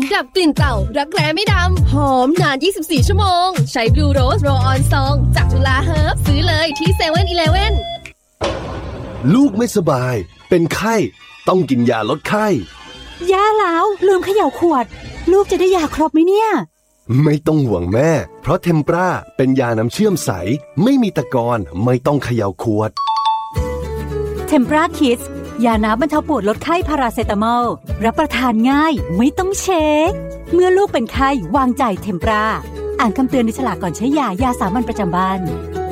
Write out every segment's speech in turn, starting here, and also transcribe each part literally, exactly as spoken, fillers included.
ดับกลิ่นเต่ารักแร้ไม่ดำหอมนานยี่สิบสี่ชั่วโมงใช้ Blue Rose Roll On Song จากจุฬาเฮิร์บซื้อเลยที่ เซเว่น อีเลฟเว่นลูกไม่สบายเป็นไข้ต้องกินยาลดไข้ย่าแล้วลืมเขย่าขวดลูกจะได้ยาครบไหมเนี่ยไม่ต้องห่วงแม่เพราะเทมปราเป็นยาน้ำเชื่อมใสไม่มีตะกอนไม่ต้องเขย่าขวดเทมปราคิดยาน้ำบรรเทาปวดลดไข้พาราเซตามอลรับประทานง่ายไม่ต้องเช็คเมื่อลูกเป็นไข้วางใจเทมปราอ่านคำเตือนในฉลากก่อนใช้ยายาสามัญประจำบ้าน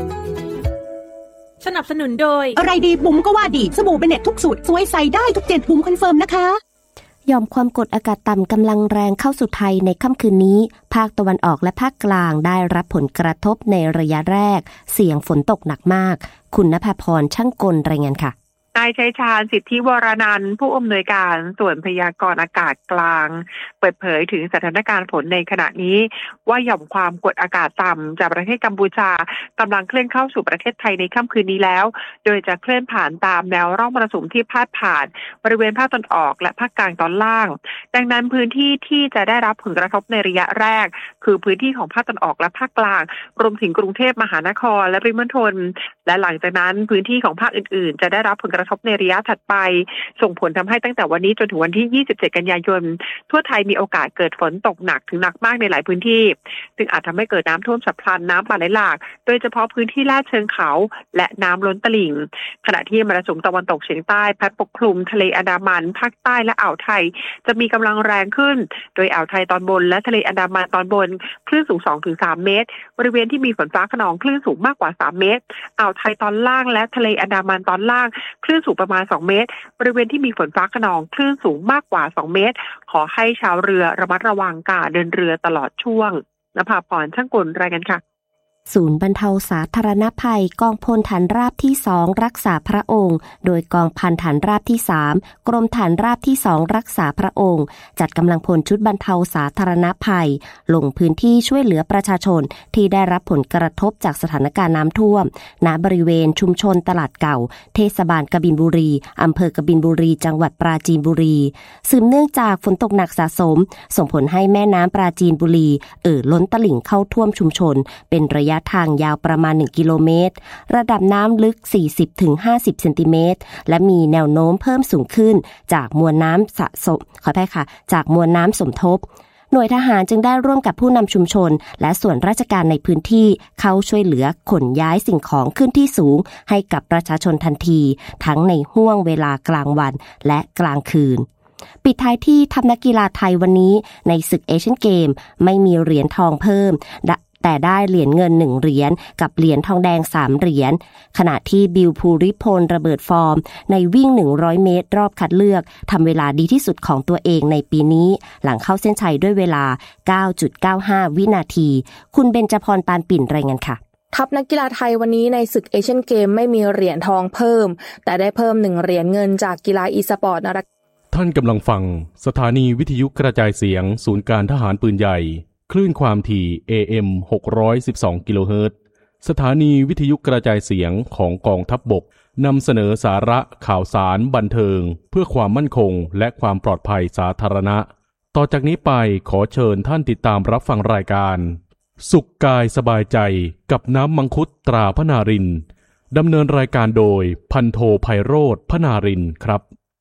สนับสนุนโดยอะไรดีบุ๋มก็ว่าดีสบู่เบเน็ตทุกสูตรสวยใส่ได้ทุกเจ็ดบุ๋มคอนเฟิร์มนะคะยอมความกดอากาศต่ำกำลังแรงเข้าสู่ไทยในค่ำคืนนี้ภาคตะวันออกและภาคกลางได้รับผลกระทบในระยะแรกเสี่ยงฝนตกหนักมากคุณณภาพรช่างกลรายงานค่ะนายชัยชาญสิทธิวรนันท์ผู้อำนวยการส่วนพยากรณ์อากาศกลางเปิดเผยถึงสถานการณ์ฝนในขณะนี้ว่าหย่อมความกดอากาศต่ำจากประเทศกัมพูชากำลังเคลื่อนเข้าสู่ประเทศไทยในค่ำคืนนี้แล้วโดยจะเคลื่อนผ่านตามแนวร่องมรสุมที่พาดผ่านบริเวณภาคตะวันออกและภาคกลางตอนล่างดังนั้นพื้นที่ที่จะได้รับผลกระทบในระยะแรกคือพื้นที่ของภาคตะวันออกและภาคกลางรวมถึงกรุงเทพมหานครและปริมณฑลและหลังจากนั้นพื้นที่ของภาคอื่นๆจะได้รับผลกระทบในระยะถัดไปส่งผลทำให้ตั้งแต่วันนี้จนถึงวันที่ยี่สิบเจ็ดกันยายนทั่วไทยมีโอกาสเกิดฝนตกหนักถึงหนักมากในหลายพื้นที่ซึ่งอาจทำให้เกิดน้ำท่วมฉับพลันน้ำป่าไหลหลากโดยเฉพาะพื้นที่ลาดเชิงเขาและน้ำล้นตลิ่งขณะที่มรสุมตะวันตกเฉียงใต้พัดปกคลุมทะเลอันดามันภาคใต้และอ่าวไทยจะมีกำลังแรงขึ้นโดยอ่าวไทยตอนบนและทะเลอันดามันตอนบนคลื่นสูง สองถึงสาม เมตรบริเวณที่มีฝนฟ้าคะนองคลื่นสูงมากกว่าสามเมตรอ่าวไทยตอนล่างและทะเลอันดามันตอนล่างคลื่นสูงประมาณสองเมตรบริเวณที่มีฝนฟ้าคะนองคลื่นสูงมากกว่าสองเมตรขอให้ชาวเรือระมัดระวังการเดินเรือตลอดช่วงณภาพรช่างกลรายงานค่ะศูนย์บรรเทาสาธารณภัยกองพลฐานราบที่สองรักษาพระองค์โดยกองพันฐานราบที่สามกรมฐานราบที่สองรักษาพระองค์จัดกำลังพลชุดบรรเทาสาธารณภัยลงพื้นที่ช่วยเหลือประชาชนที่ได้รับผลกระทบจากสถานการณ์น้ำท่วมณบริเวณชุมชนตลาดเก่าเทศบาลกบินบุรีอำเภอกบินบุรีจังหวัดปราจีนบุรีสืบเนื่องจากฝนตกหนักสะสมส่งผลให้แม่น้ำปราจีนบุรีเอ่อล้นตลิ่งเข้าท่วมชุมชนเป็นระยะทางยาวประมาณหนึ่งกิโลเมตรระดับน้ำลึก สี่สิบถึงห้าสิบ เซนติเมตรและมีแนวโน้มเพิ่มสูงขึ้นจากมวลน้ำสะสมขออภัยค่ะจากมวลน้ำสมทบหน่วยทหารจึงได้ร่วมกับผู้นำชุมชนและส่วนราชการในพื้นที่เข้าช่วยเหลือขนย้ายสิ่งของขึ้นที่สูงให้กับประชาชนทันทีทั้งในห้วงเวลากลางวันและกลางคืนปิดท้ายที่ทัพนักกีฬาไทยวันนี้ในศึกเอเชียนเกมไม่มีเหรียญทองเพิ่มแต่ได้เหรียญเงินหนึ่งเหรียญกับเหรียญทองแดงสามเหรียญขณะที่บิลภูริพลระเบิดฟอร์มในวิ่งหนึ่งร้อยเมตรรอบคัดเลือกทำเวลาดีที่สุดของตัวเองในปีนี้หลังเข้าเส้นชัยด้วยเวลา เก้าจุดเก้าห้า วินาทีคุณเบญจพรปานปิ่นรายงานค่ะทัพนักกีฬาไทยวันนี้ในศึกเอเชียนเกมไม่มีเหรียญทองเพิ่มแต่ได้เพิ่มหนึ่งเหรียญเงินจากกีฬาอีสปอร์ตนรกท่านกำลังฟังสถานีวิทยุกระจายเสียงศูนย์การทหารปืนใหญ่คลื่นความถี่ เอ เอ็ม หกร้อยสิบสอง กิโลเฮิรตซ์สถานีวิทยุกระจายเสียงของกองทัพบกนำเสนอสาระข่าวสารบันเทิงเพื่อความมั่นคงและความปลอดภัยสาธารณะต่อจากนี้ไปขอเชิญท่านติดตามรับฟังรายการสุขกายสบายใจกับน้ำมังคุดตราพนารินดำเนินรายการโดยพันโทไพโรจน์พนารินครับ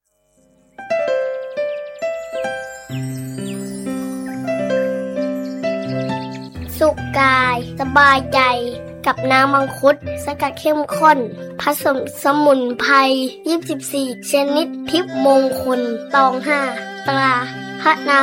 สุขกายสบายใจกับน้ำมังคุดสกัดเข้มข้นผสมสมุนไพรยี่สิบสี่ชนิดทิพย์มงคลตองห้าตราพระนา